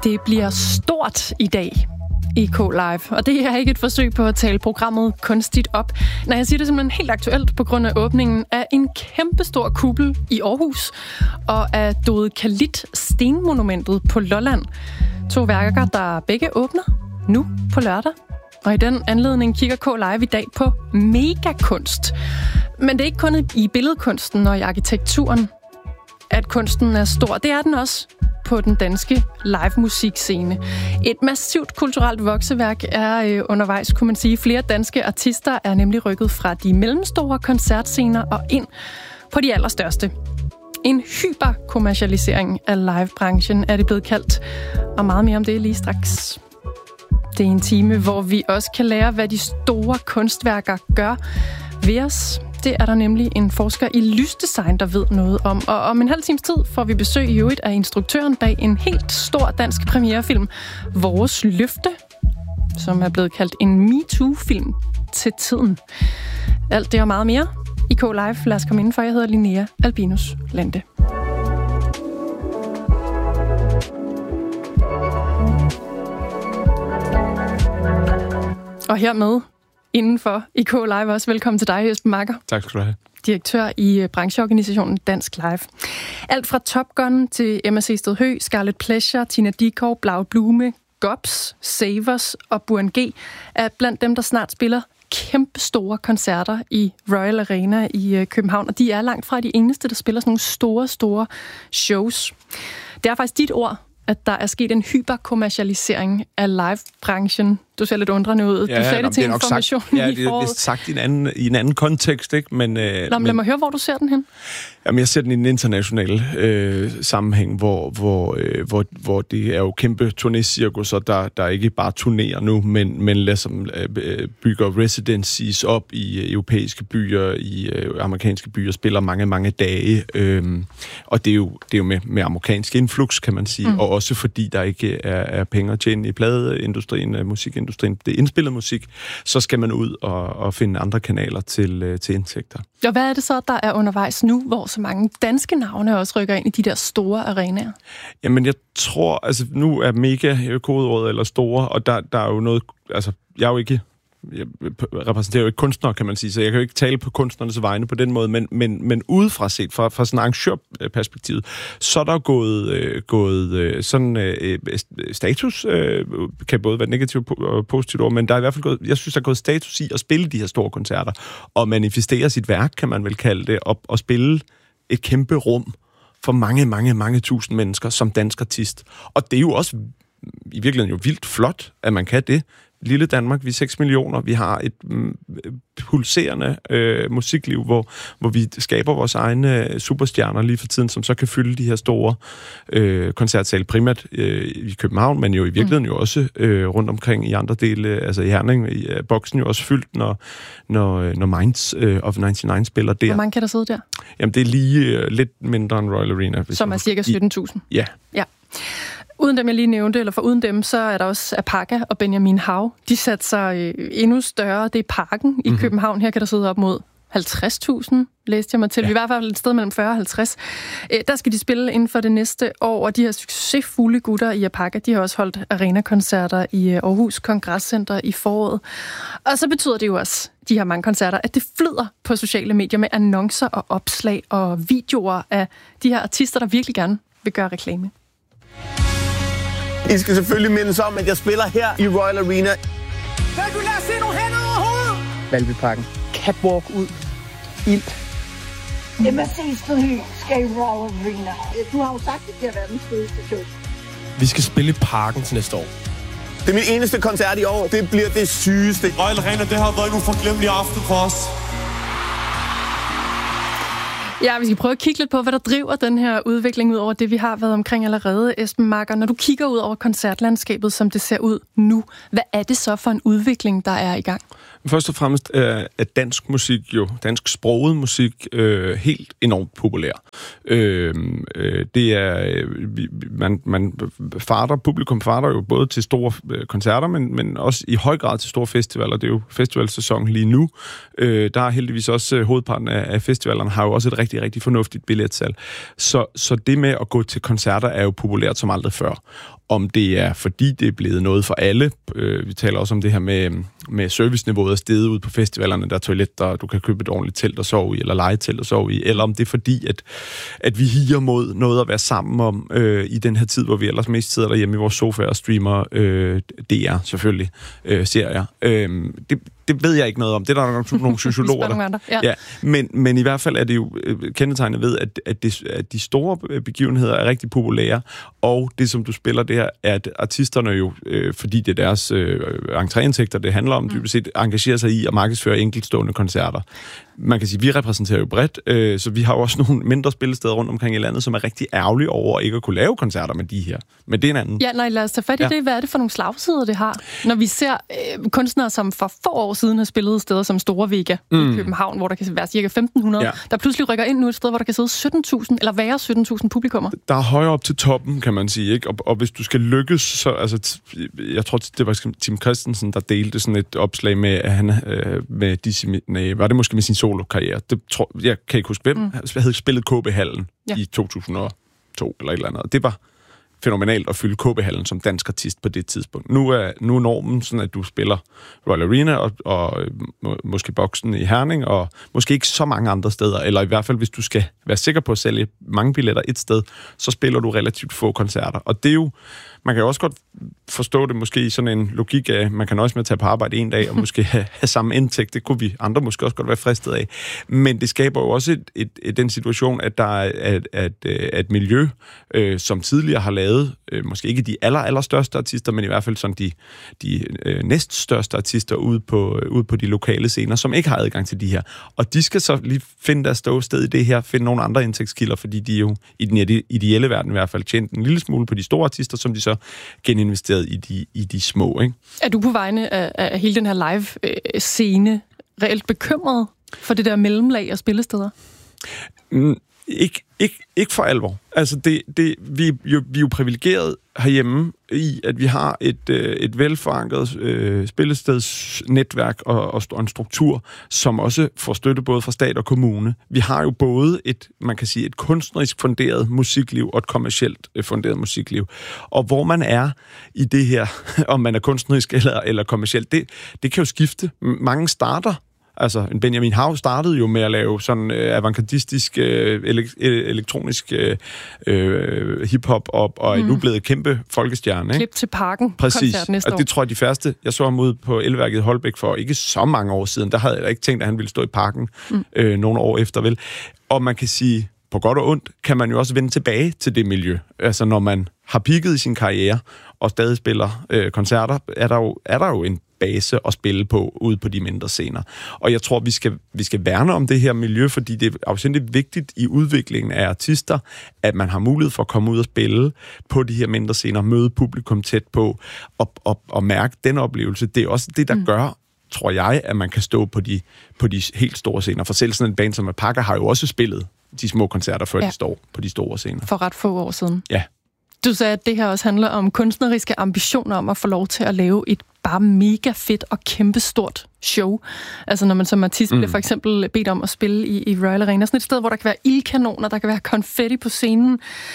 Det bliver stort i dag i K-Live, og det er ikke et forsøg på at tale programmet kunstigt op. Nej, jeg siger det simpelthen helt aktuelt på grund af åbningen af en kæmpestor kuppel i Aarhus og af Dode Kalit stenmonumentet på Lolland. 2 værker, der begge åbner nu på lørdag. Og i den anledning kigger K-Live i dag på megakunst. Men det er ikke kun i billedkunsten og i arkitekturen, at kunsten er stor. Det er den også på den danske live-musikscene. Et massivt kulturelt vokseværk er undervejs, kunne man sige. Flere danske artister er nemlig rykket fra de mellemstore koncertscener og ind på de allerstørste. En hyperkommercialisering af livebranchen er det blevet kaldt, og meget mere om det lige straks. Det er en time, hvor vi også kan lære, hvad de store kunstværker gør ved os. Det er der nemlig en forsker i lysdesign, der ved noget om. Og om en halv times tid får vi besøg i øvrigt af instruktøren bag en helt stor dansk premierefilm, Vores Løfte, som er blevet kaldt en MeToo-film til tiden. Alt det og meget mere i K-Live. Lad os komme indenfor. Jeg hedder Linnea Albinus Lande. Og hermed indenfor i K-Live også. Velkommen til dig, Esben Makker. Tak skal du have. Direktør i brancheorganisationen Dansk Live. Alt fra Top Gun til Emma Seested Høgh, Scarlet Pleasure, Tina Dickow, Blau Blume, Gobs, Savers og Burhan G er blandt dem, der snart spiller kæmpe store koncerter i Royal Arena i København. Og de er langt fra de eneste, der spiller sådan nogle store shows. Det er faktisk dit ord, at der er sket en hyperkommercialisering af livebranchen. Du ser lidt undrende ud. Du sagde det til Information i foråret. Ja, det er sagt i en anden kontekst, ikke? Men, lad mig høre, hvor du ser den hen. Jamen, jeg ser den i en international sammenhæng, hvor det er jo kæmpe turnécirkusser, der ikke bare turnerer nu, men ligesom bygger residencies op i europæiske byer, i amerikanske byer, spiller mange dage. Og det er jo med amerikansk influx, kan man sige. Og også fordi der ikke er penge at tjene i pladeindustrien, musikindustrien, det er indspillet musik, så skal man ud og finde andre kanaler til indtægter. Og hvad er det så, der er undervejs nu, hvor så mange danske navne også rykker ind i de der store arenaer? Jamen, jeg tror, altså nu er mega kodeordet eller store, og der er jo noget, altså jeg repræsenterer jo ikke kunstnere, kan man sige, så jeg kan jo ikke tale på kunstnernes vegne på den måde, men udefra set, fra sådan arrangørperspektivet, så er der gået sådan status, kan både være negativt og positivt ord, men der er i hvert fald gået, jeg synes, der er gået status i at spille de her store koncerter, og manifestere sit værk, kan man vel kalde det, og spille et kæmpe rum for mange tusind mennesker som dansk artist. Og det er jo også i virkeligheden jo vildt flot, at man kan det. Lille Danmark, vi er 6 millioner, vi har et pulserende musikliv, hvor vi skaber vores egne superstjerner lige for tiden, som så kan fylde de her store koncertsale, primært i København, men jo i virkeligheden jo også rundt omkring i andre dele, altså i Herning, boksen jo også fyldt, når Minds of 99 spiller der. Hvor mange kan der sidde der? Jamen, det er lige lidt mindre end Royal Arena. Som er cirka 17.000? Ja. Uden dem, jeg lige nævnte, eller for uden dem, så er der også Apaka og Benjamin Hav. De satte sig endnu større. Det er Parken i København. Her kan der sidde op mod 50.000, læste jeg mig til. Ja. Vi er i hvert fald et sted mellem 40 og 50. Der skal de spille inden for det næste år, og de her succesfulde gutter i Apaka, de har også holdt arenakoncerter i Aarhus Kongresscenter i foråret. Og så betyder det jo også, de her mange koncerter, at det flyder på sociale medier med annoncer og opslag og videoer af de her artister, der virkelig gerne vil gøre reklame. I skal selvfølgelig mindes om, at jeg spiller her i Royal Arena. Kan du lade se nogle hænder over hovedet? Valbyparken. Catwalk ud. Ild. Emma Seested Høgh skal i Royal Arena. Du har jo sagt, at det kan være den fedeste show. Vi skal spille i Parken til næste år. Det er mit eneste koncert i år. Det bliver det sygeste. Royal Arena, det har været en uforglemmelig aften for os. Ja, vi skal prøve at kigge lidt på, hvad der driver den her udvikling ud over det, vi har været omkring allerede, Esben Makker. Når du kigger ud over koncertlandskabet, som det ser ud nu, hvad er det så for en udvikling, der er i gang? Først og fremmest er dansk musik jo, dansk sproget musik, helt enormt populær. Det er, publikum farter jo både til store koncerter, men også i høj grad til store festivaler. Det er jo festivalsæson lige nu. Der er heldigvis også hovedparten af festivalerne har jo også et rigtig, rigtig fornuftigt billetsalg. Så det med at gå til koncerter er jo populært som aldrig før. Om det er, fordi det er blevet noget for alle. Vi taler også om det her med serviceniveauet er steget ud på festivalerne. Der er toiletter, du kan købe et ordentligt telt at sove i, eller lege telt at sove i. Eller om det er fordi, at vi higer mod noget at være sammen om i den her tid, hvor vi ellers mest sidder derhjemme i vores sofa og streamer DR, selvfølgelig, serier. Det ved jeg ikke noget om. Det er der nok nogle sociologer, der... Ja. Men i hvert fald er det jo kendetegnet ved, at de store begivenheder er rigtig populære, og det, som du spiller der, er, at artisterne jo, fordi det er deres entréindtægter, det handler om, dybest set engagerer sig i at markedsføre enkeltstående koncerter. Man kan sige, at vi repræsenterer jo bredt, så vi har jo også nogle mindre spillesteder rundt omkring i landet, som er rigtig ærgerlige over ikke at kunne lave koncerter med de her. Men det er en anden. Ja, lad os tage fat i det. Hvad er det for nogle slagsider, det har? Når vi ser kunstnere, som for få år siden har spillet steder som Store Vega i København, hvor der kan være cirka 1.500, der pludselig rykker ind nu et sted, hvor der kan sidde 17.000, eller være 17.000 publikummer. Der er højere op til toppen, kan man sige, ikke? Og hvis du skal lykkes, så... Altså, jeg tror, det var Tim Christensen, der delte sådan et opslag med, at han var det måske med sin solokarriere. Jeg kan ikke huske, hvem havde spillet KB-hallen i 2002 eller et eller andet. Det var fænomenalt at fylde KB-hallen som dansk artist på det tidspunkt. Nu er normen sådan, at du spiller Royal Arena og måske Boksen i Herning, og måske ikke så mange andre steder, eller i hvert fald, hvis du skal være sikker på at sælge mange billetter et sted, så spiller du relativt få koncerter. Og det er jo, man kan jo også godt forstå det måske i sådan en logik af, man kan også med at tage på arbejde en dag og måske have samme indtægt. Det kunne vi andre måske også godt være fristet af. Men det skaber jo også den situation, at der er et miljø, som tidligere har lavet, måske ikke de allerstørste artister, men i hvert fald sådan de næststørste artister ude på de lokale scener, som ikke har adgang til de her. Og de skal så lige finde deres ståsted i det her, finde nogle andre indtægtskilder, fordi de jo i den ideelle verden i hvert fald tjent en lille smule på de store artister, som de så geninvesteret i de små, ikke? Er du på vegne af hele den her live-scene reelt bekymret for det der mellemlag af spillesteder? Ikke for alvor. Altså, vi er jo privilegeret herhjemme i, at vi har et velforankret spillestedsnetværk og en struktur, som også får støtte både fra stat og kommune. Vi har jo både et kunstnerisk funderet musikliv og et kommercielt funderet musikliv. Og hvor man er i det her, om man er kunstnerisk eller kommercielt, det kan jo skifte. Mange starter. Altså, en Benjamin Hav startede jo med at lave sådan avantgardistisk, elektronisk hiphop og er nu blevet kæmpe folkestjerne. Ikke? Klip til Parken. Præcis, og det tror jeg de første. Jeg så ham ude på Elværket i Holbæk for ikke så mange år siden. Der havde jeg ikke tænkt, at han ville stå i Parken nogle år efter, vel? Og man kan sige, på godt og ondt, kan man jo også vende tilbage til det miljø. Altså, når man har peaket i sin karriere og stadig spiller koncerter, er der jo en base at spille på ude på de mindre scener. Og jeg tror, vi skal værne om det her miljø, fordi det er afsindigt vigtigt i udviklingen af artister, at man har mulighed for at komme ud og spille på de her mindre scener, møde publikum tæt på og mærke den oplevelse. Det er også det, der gør, tror jeg, at man kan stå på de helt store scener. For selv sådan en band som Alpaca har jo også spillet de små koncerter, før de står på de store scener. For ret få år siden. Ja. Du sagde, at det her også handler om kunstneriske ambitioner om at få lov til at lave et bare mega fedt og kæmpestort show. Altså når man som artist bliver for eksempel bedt om at spille i Royal Arena, sådan et sted, hvor der kan være ildkanoner, der kan være konfetti på scenen.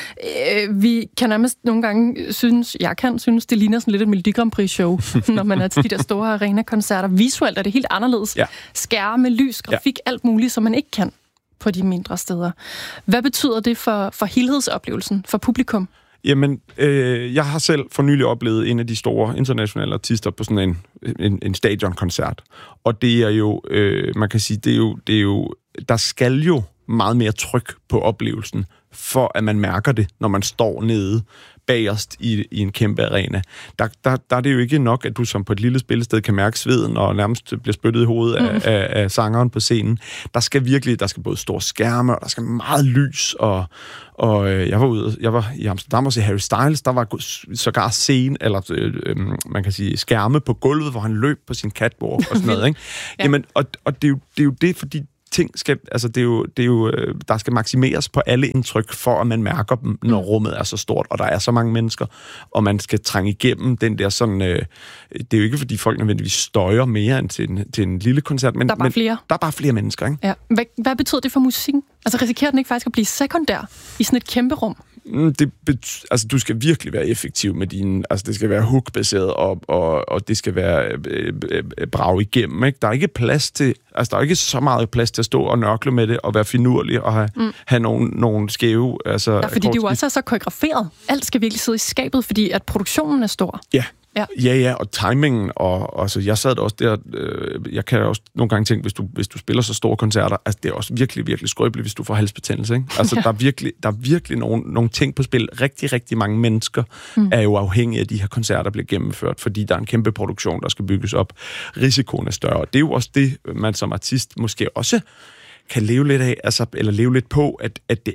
Vi kan nærmest nogle gange synes, det ligner sådan lidt et Melodi Grand Prix show, når man er til de der store arena-koncerter. Visuelt er det helt anderledes. Ja. Skærme, lys, grafik, alt muligt, som man ikke kan på de mindre steder. Hvad betyder det for helhedsoplevelsen, for publikum? Jamen, jeg har selv for nylig oplevet en af de store internationale artister på sådan en stadionkoncert. Og det er jo, man kan sige, det er jo, der skal jo meget mere tryk på oplevelsen, for at man mærker det, når man står nede bagerst i en kæmpe arena. Der er det jo ikke nok, at du som på et lille spillested kan mærke sveden og nærmest bliver spyttet i hovedet af sangeren på scenen. Der skal både store skærme, og der skal meget lys, og jeg var i Amsterdam og se Harry Styles, der var sågar scene, eller man kan sige skærme på gulvet, hvor han løb på sin catwalk og sådan noget, ikke? Ja. Jamen, og det er jo det, fordi ting skal, altså det er jo, der skal maksimeres på alle indtryk, for at man mærker dem, når rummet er så stort, og der er så mange mennesker, og man skal trænge igennem den der sådan, det er jo ikke, fordi folk nødvendigvis støjer mere end til en lille koncert, men der er bare flere mennesker, ikke? Ja. Hvad betyder det for musikken? Altså risikerer den ikke faktisk at blive sekundær i sådan et kæmpe rum? Altså, du skal virkelig være effektiv med dine... Altså, det skal være hook-baseret, og det skal være brag igennem, ikke? Der er ikke plads til... Altså, der er ikke så meget plads til at stå og nørkle med det, og være finurlig, og have nogle skæve... Altså, ja, fordi det jo også er så koreograferet. Alt skal virkelig sidde i skabet, fordi at produktionen er stor. Ja, og timingen, og altså, jeg sad også der, jeg kan også nogle gange tænke, hvis du spiller så store koncerter, altså det er også virkelig, virkelig skrøbeligt, hvis du får halsbetændelse, ikke? Altså, der er virkelig nogle ting på spil. Rigtig, rigtig mange mennesker er jo afhængige af, at de her koncerter bliver gennemført, fordi der er en kæmpe produktion, der skal bygges op. Risikoen er større. Det er jo også det, man som artist måske også kan leve lidt af, altså, eller leve lidt på, at det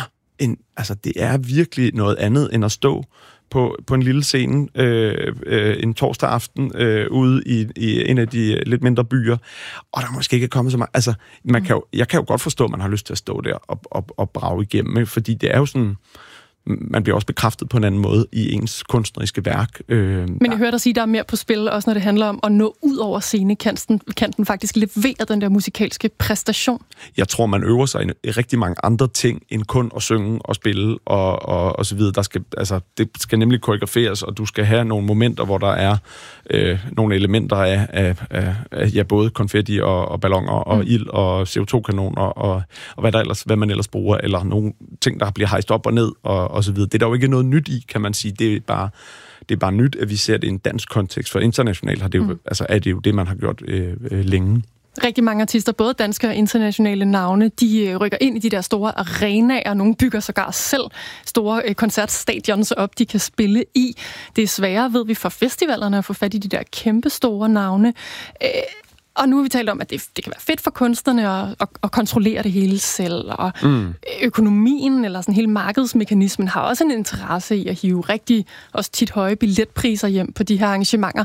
er virkelig noget andet, end at stå på en lille scene en torsdag aften ude i en af de lidt mindre byer, og der måske ikke er kommet så meget. Altså, jeg kan jo godt forstå, at man har lyst til at stå der og brage igennem, fordi det er jo sådan, man bliver også bekræftet på en anden måde i ens kunstneriske værk. Men jeg hører dig sige, at der er mere på spil, også når det handler om at nå ud over scenekanten. Kan den faktisk levere den der musikalske præstation? Jeg tror, man øver sig i rigtig mange andre ting, end kun at synge og spille og så videre. Det skal nemlig koreograferes, og du skal have nogle momenter, hvor der er nogle elementer af både konfetti og balloner og ild og CO2-kanoner og hvad man ellers bruger, eller nogle ting, der bliver hejst op og ned og så videre. Det er der jo ikke noget nyt i, kan man sige. Det er bare nyt, at vi ser det i en dansk kontekst, for internationalt har det jo, er det jo det, man har gjort længe. Rigtig mange artister, både danske og internationale navne, de rykker ind i de der store arenaer. Nogle bygger sågar selv store koncertstadions op, de kan spille i. Det er sværere, ved vi, for festivalerne at få fat i de der kæmpe store navne. Og nu har vi talt om, at det kan være fedt for kunstnerne at kontrollere det hele selv, og økonomien eller sådan hele markedsmekanismen har også en interesse i at hive rigtig også tit høje billetpriser hjem på de her arrangementer.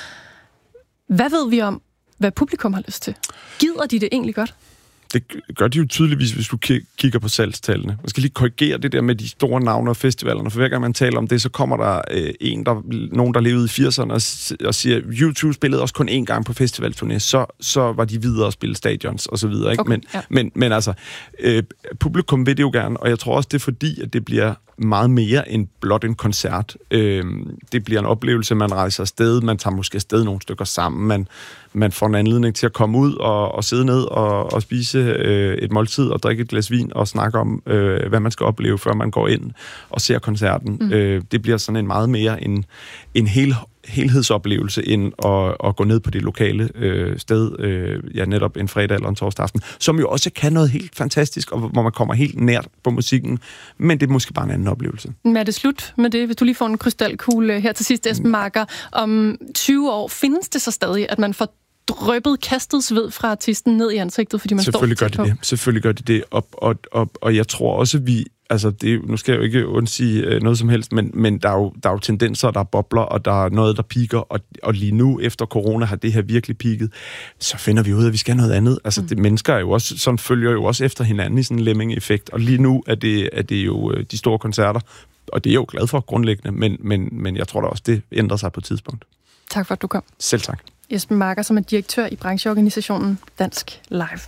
Hvad ved vi om, hvad publikum har lyst til? Gider de det egentlig godt? Det gør de jo tydeligvis, hvis du kigger på salgstallene. Man skal lige korrigere det der med de store navne og festivalerne, for hver gang man taler om det, så kommer der nogen, der levede i 80'erne og siger, YouTube spillede også kun én gang på festivalturné, så var de videre og spille stadions og så videre, ikke? Okay, men altså, publikum vil det jo gerne, og jeg tror også, det er fordi, at det bliver meget mere end blot en koncert. Det bliver en oplevelse, man rejser afsted, man tager måske afsted nogle stykker sammen, man får en anledning til at komme ud og sidde ned og spise et måltid og drikke et glas vin og snakke om, hvad man skal opleve, før man går ind og ser koncerten. Det bliver sådan en meget mere en helhedsoplevelse end at gå ned på det lokale sted, netop en fredag eller en torsdag aften, som jo også kan noget helt fantastisk, og hvor man kommer helt nært på musikken, men det er måske bare en anden oplevelse. Men er det slut med det? Hvis du lige får en krystalkugle her til sidst, Esben Marker, om 20 år, findes det så stadig, at man får drøbet, kastet sved fra artisten ned i ansigtet, fordi man står tæt på? Selvfølgelig gør de det, og jeg tror også, nu skal jeg jo ikke undsige noget som helst, men der er jo tendenser, der er bobler, og der er noget, der piker, og lige nu, efter corona, har det her virkelig peaket, så finder vi ud af, at vi skal noget andet. Altså, mennesker er jo også, sådan følger jo også efter hinanden i sådan en lemming-effekt, og lige nu er det jo de store koncerter, og det er jeg jo glad for grundlæggende, men jeg tror da også, det ændrer sig på et tidspunkt. Tak for, at du kom. Selv tak. Esben Marker, som er direktør i brancheorganisationen Dansk Live.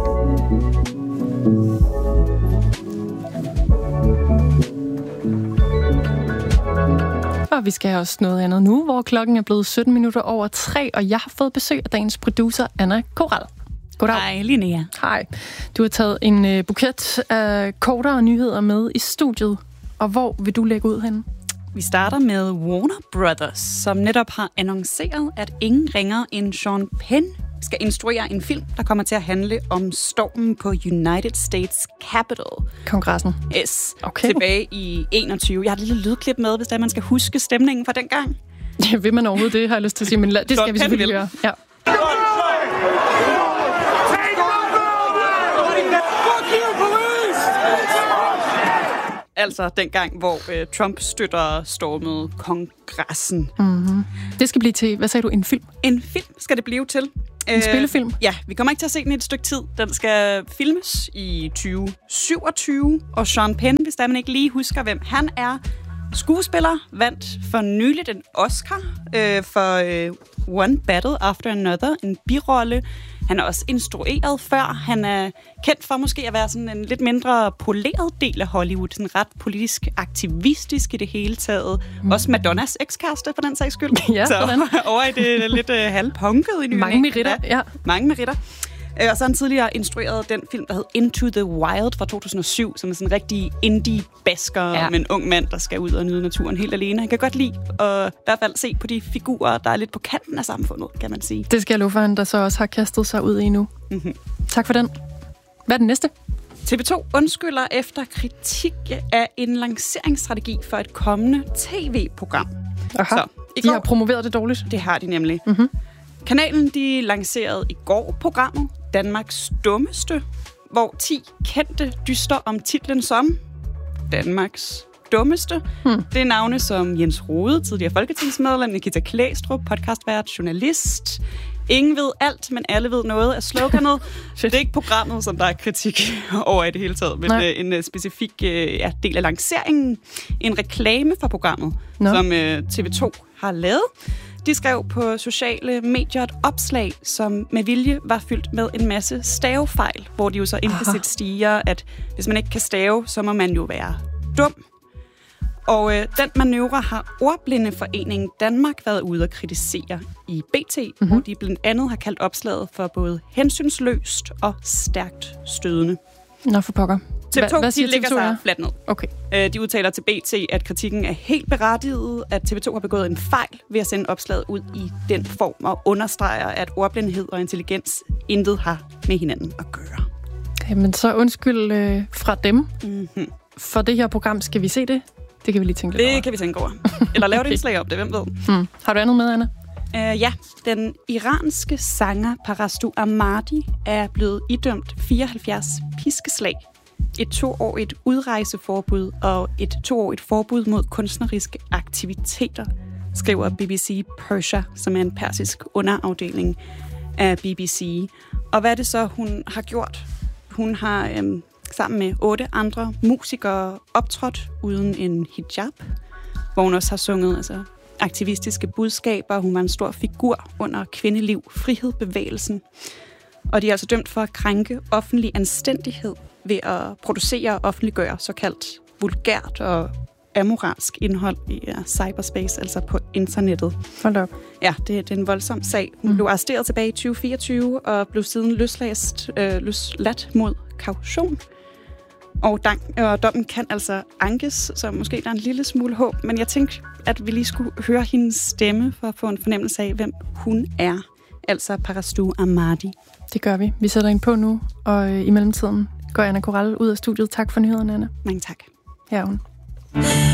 Og vi skal også noget andet nu, hvor klokken er blevet 17 minutter over 3, og jeg har fået besøg af dagens producer, Anna Koral. Goddag. Hej, Linnea. Hej. Du har taget en buket af kortere nyheder med i studiet, og hvor vil du lægge ud henne? Vi starter med Warner Brothers, som netop har annonceret, at ingen ringer end Sean Penn skal instruere en film, der kommer til at handle om stormen på United States Capitol. Kongressen. Yes. Okay. Tilbage i 21. Jeg har et lille lydklip med, hvis man skal huske stemningen fra dengang. Ja, vil man overhovedet det, har jeg lyst til at sige, men det skal vi selvfølgelig gøre. Ja. Altså dengang, hvor Trump-støtter stormede kongressen. Mm-hmm. Det skal blive til, hvad sagde du, en film? En film skal det blive til. En spillefilm? Ja, vi kommer ikke til at se den i et stykke tid. Den skal filmes i 2027, og Sean Penn, hvis der man ikke lige husker, hvem han er, skuespiller, vandt for nyligt en Oscar for One Battle After Another, en birolle. Han er også instrueret før. Han er kendt for måske at være sådan en lidt mindre poleret del af Hollywood. Sådan ret politisk aktivistisk i det hele taget. Også Madonnas ekskæreste, for den sags skyld. Ja, så over i det lidt halvpunket i ny. Mange meritter, ja. Mange meritter. Og så har han tidligere instrueret den film, der hed Into the Wild fra 2007, som er sådan en rigtig indie-basker med en ung mand, der skal ud og nyde naturen helt alene. Han kan godt lide at i hvert fald se på de figurer, der er lidt på kanten af samfundet, kan man sige. Det skal jeg love for, han der så også har kastet sig ud i nu. Mm-hmm. Tak for den. Hvad er den næste? TV2 undskylder efter kritik af en lanceringsstrategi for et kommende tv-program. Aha, så, de har promoveret det dårligt. Det har de nemlig. Mm-hmm. Kanalen de lancerede i går programmet Danmarks Dummeste, hvor 10 kendte dyster om titlen som Danmarks Dummeste. Det er navne som Jens Rode, tidligere folketingsmedlem, Nikita Klæstrup, podcastvært, journalist. Ingen ved alt, men alle ved noget af sloganet. Det er ikke programmet, som der er kritik over i det hele taget, men en specifik del af lanceringen. En reklame for programmet, som TV2 har lavet. De skrev på sociale medier et opslag, som med vilje var fyldt med en masse stavefejl, hvor de jo så implicit stiger, at hvis man ikke kan stave, så må man jo være dum. Og den manøvre har Ordblindeforeningen Danmark været ude at kritisere i BT, hvor de blandt andet har kaldt opslaget for både hensynsløst og stærkt stødende. Nå for pokker. TV2 de lægger sig fladt ned. Okay. De udtaler til BT, at kritikken er helt berettiget, at TV2 har begået en fejl ved at sende opslaget ud i den form og understreger, at ordblindhed og intelligens intet har med hinanden at gøre. Jamen så undskyld fra dem. Mm-hmm. For det her program, skal vi se det? Det kan vi lige tænke lidt over. Det kan vi tænke over. Eller lave et indslag om det, hvem ved. Har du andet med, Anna? Ja, den iranske sanger Parastu Ahmadi er blevet idømt 74 piskeslag, et 2-årigt udrejseforbud og et 2-årigt forbud mod kunstneriske aktiviteter, skriver BBC Persia, som er en persisk underafdeling af BBC. Og hvad er det så, hun har gjort? Hun har sammen med 8 andre musikere optrådt uden en hijab, hvor hun også har sunget aktivistiske budskaber. Hun var en stor figur under kvindeliv, frihed-bevægelsen. Og de er altså dømt for at krænke offentlig anstændighed ved at producere og offentliggøre såkaldt vulgært og amoralsk indhold i cyberspace, altså på internettet. Hold op. Ja, det er en voldsom sag. Hun blev arresteret tilbage i 2024 og blev siden løsladt mod kaution. Og dommen kan altså ankes, så måske der er en lille smule håb. Men jeg tænkte, at vi lige skulle høre hendes stemme for at få en fornemmelse af, hvem hun er. Altså Parastu Ahmadi. Det gør vi. Vi sætter hende på nu, og i mellemtiden går Anna Corral ud af studiet. Tak for nyhederne, Anna. Mange tak. Her er hun.